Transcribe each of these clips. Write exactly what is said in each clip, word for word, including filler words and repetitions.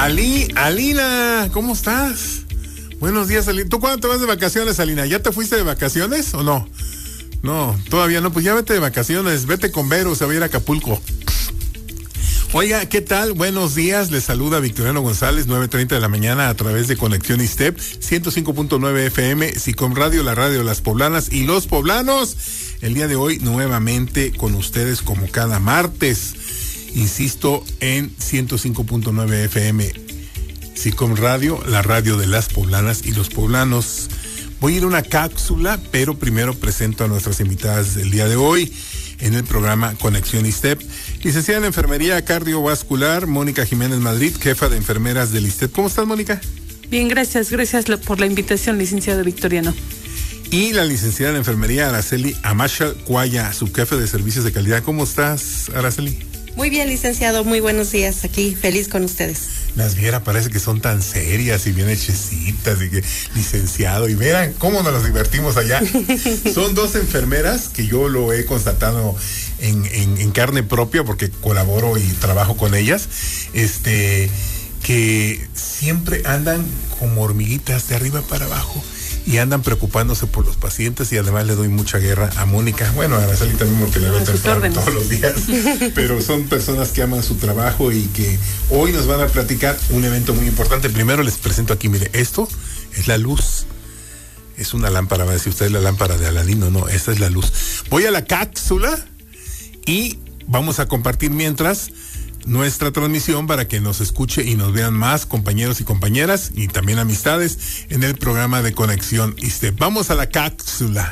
Ali, Alina, ¿cómo estás? Buenos días, Alina. ¿Tú cuándo te vas de vacaciones, Alina? ¿Ya te fuiste de vacaciones o no? No, todavía no. Pues ya vete de vacaciones. Vete con Vero, se va a ir a Acapulco. Oiga, ¿qué tal? Buenos días. Les saluda Victoriano González, nueve treinta de la mañana a través de Conexión ISTEP, ciento cinco punto nueve F M, SICOM Radio, la radio de las poblanas y los poblanos. El día de hoy nuevamente con ustedes como cada martes. Insisto, en ciento cinco punto nueve F M, SICOM Radio, la radio de las poblanas y los poblanos. Voy a ir a una cápsula, pero primero presento a nuestras invitadas del día de hoy en el programa Conexión ISTEP. Licenciada en Enfermería Cardiovascular, Mónica Jiménez Madrid, jefa de enfermeras del ISTEP. ¿Cómo estás, Mónica? Bien, gracias. Gracias por la invitación, licenciado Victoriano. Y la licenciada en Enfermería Araceli Amasha Cuaya, subjefe de Servicios de Calidad. ¿Cómo estás, Araceli? Muy bien, licenciado, muy buenos días, aquí feliz con ustedes. Las viera, parece que son tan serias y bien hechecitas y que licenciado, y verán cómo nos divertimos allá. Son dos enfermeras que yo lo he constatado en, en, en carne propia porque colaboro y trabajo con ellas, este, que siempre andan como hormiguitas de arriba para abajo y andan preocupándose por los pacientes, y además le doy mucha guerra a Mónica, bueno, a Araceli también porque le veo temprano todos los días, pero son personas que aman su trabajo y que hoy nos van a platicar un evento muy importante. Primero les presento aquí, mire, esto es la luz, es una lámpara, va a decir usted la lámpara de Aladino, no, esta es la luz. Voy a la cápsula y vamos a compartir mientras nuestra transmisión para que nos escuche y nos vean más compañeros y compañeras y también amistades en el programa de Conexión ISTEP. Vamos a la cápsula.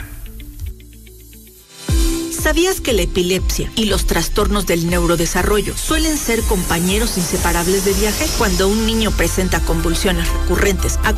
¿Sabías que la epilepsia y los trastornos del neurodesarrollo suelen ser compañeros inseparables de viaje? Cuando un niño presenta convulsiones recurrentes